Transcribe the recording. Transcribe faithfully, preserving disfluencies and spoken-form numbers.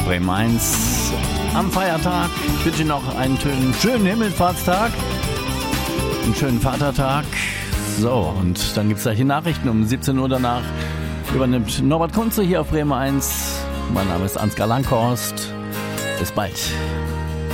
Bremen eins am Feiertag. Ich wünsche Ihnen noch einen schönen, schönen Himmelfahrtstag, einen schönen Vatertag. So, und dann gibt es gleich die Nachrichten um siebzehn Uhr. Danach übernimmt Norbert Kunze hier auf Bremen eins. Mein Name ist Ansgar Langhorst. Bis bald.